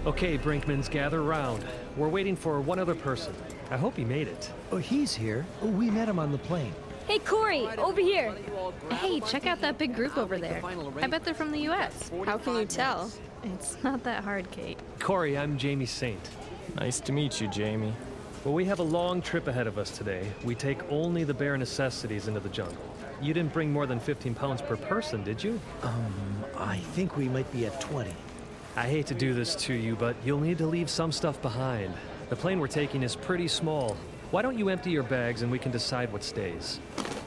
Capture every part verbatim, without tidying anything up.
Okay, Brinkmans, gather around. We're waiting for one other person. I hope he made it. Oh, he's here. Oh, we met him on the plane. Hey, Corey, over here. Hey, check out that big group over there. I bet they're from the U S How can you tell? It's not that hard, Kate. Corey, I'm Jamie Saint. Nice to meet you, Jamie. Well, we have a long trip ahead of us today. We take only the bare necessities into the jungle. You didn't bring more than fifteen pounds per person, did you? Um, I think we might be at twenty. I hate to do this to you, but you'll need to leave some stuff behind. The plane we're taking is pretty small. Why don't you empty your bags and we can decide what stays?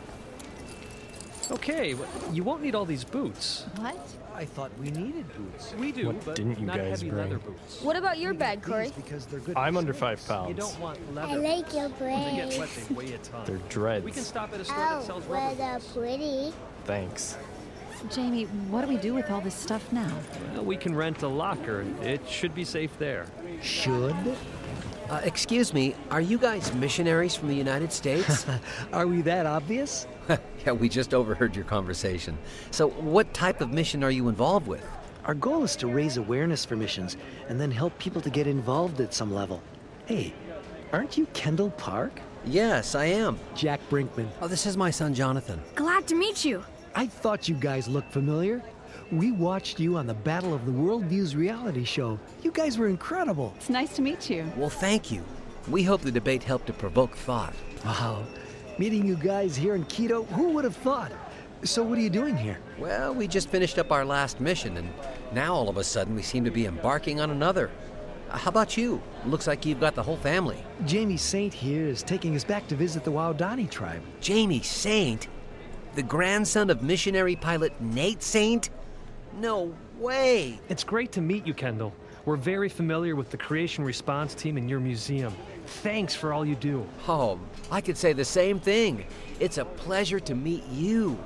Okay, you won't need all these boots. What? I thought we needed boots. We do, What but didn't you not guys heavy bring? leather boots. What about your bag, These Corey? Because they're good I'm for under snakes. five pounds. You don't want leather. I like your When they get braids. wet, they weigh a ton. They're dreads. We can stop at a store that Oh, sells well, rubber they're boots. pretty. Thanks. Jamie, what do we do with all this stuff now? Well, we can rent a locker. It should be safe there. Should? Uh, excuse me, are you guys missionaries from the United States? Are we that obvious? Yeah, we just overheard your conversation. So, what type of mission are you involved with? Our goal is to raise awareness for missions and then help people to get involved at some level. Hey, aren't you Kendall Park? Yes, I am. Jack Brinkman. Oh, this is my son, Jonathan. Glad to meet you. I thought you guys looked familiar. We watched you on the Battle of the Worldviews reality show. You guys were incredible. It's nice to meet you. Well, thank you. We hope the debate helped to provoke thought. Wow. Meeting you guys here in Quito, who would have thought? So what are you doing here? Well, we just finished up our last mission, and now all of a sudden we seem to be embarking on another. Uh, How about you? Looks like you've got the whole family. Jamie Saint here is taking us back to visit the Waodani tribe. Jamie Saint? The grandson of missionary pilot Nate Saint? No way! It's great to meet you, Kendall. We're very familiar with the creation response team in your museum. Thanks for all you do. Oh, I could say the same thing. It's a pleasure to meet you.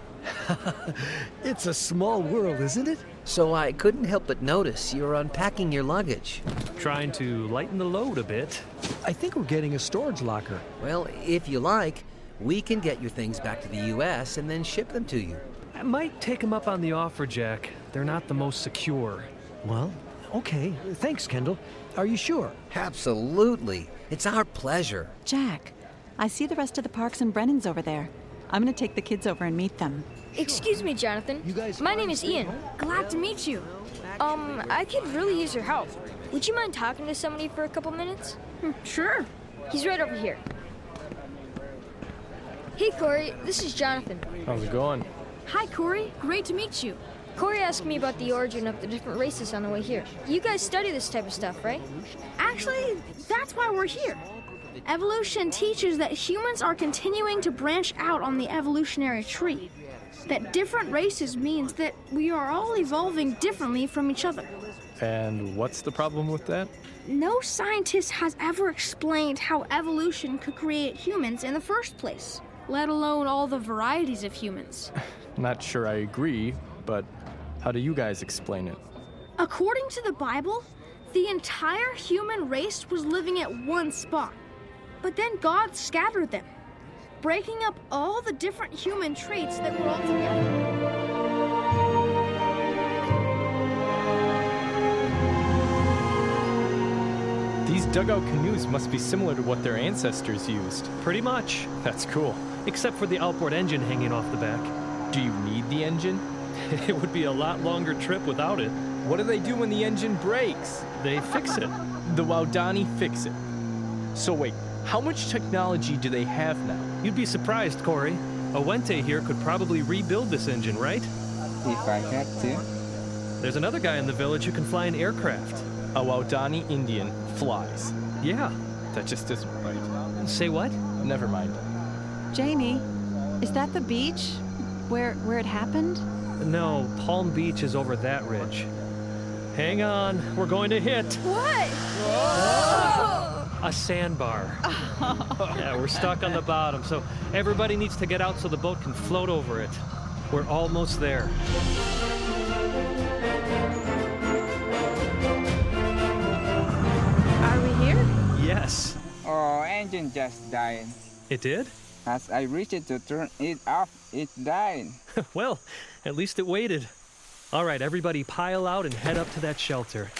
It's a small world, isn't it? So I couldn't help but notice you're unpacking your luggage. Trying to lighten the load a bit. I think we're getting a storage locker. Well, if you like, we can get your things back to the U S and then ship them to you. I might take them up on the offer, Jack. They're not the most secure. Well, okay. Thanks, Kendall. Are you sure? Absolutely. It's our pleasure. Jack, I see the rest of the Parks and Brennans over there. I'm gonna take the kids over and meet them. Excuse me, Jonathan. You guys My fine name is staying Ian. home? Glad to meet you. Um, I could really use your help. Would you mind talking to somebody for a couple minutes? Sure. He's right over here. Hey, Corey. This is Jonathan. How's it going? Hi, Corey. Great to meet you. Corey asked me about the origin of the different races on the way here. You guys study this type of stuff, right? Actually, that's why we're here. Evolution teaches that humans are continuing to branch out on the evolutionary tree. That different races means that we are all evolving differently from each other. And what's the problem with that? No scientist has ever explained how evolution could create humans in the first place, let alone all the varieties of humans. Not sure I agree, but how do you guys explain it? According to the Bible, the entire human race was living at one spot. But then God scattered them, breaking up all the different human traits that were all together. These dugout canoes must be similar to what their ancestors used. Pretty much. That's cool. Except for the outboard engine hanging off the back. Do you need the engine? It would be a lot longer trip without it. What do they do when the engine breaks? They fix it. The Waodani fix it. So wait, how much technology do they have now? You'd be surprised, Corey. Awente here could probably rebuild this engine, right? If I had to. There's another guy in the village who can fly an aircraft. A Waodani Indian flies. Yeah. That just isn't right. Say what? Never mind. Jamie, is that the beach where where it happened? No, Palm Beach is over that ridge. Hang on, we're going to hit. What? A sandbar. Yeah, we're stuck on the bottom, so everybody needs to get out so the boat can float over it. We're almost there. Are we here? Yes. Oh, engine just died. It did? As I reached to turn it off, it died. Well, at least it waited. All right, everybody pile out and head up to that shelter.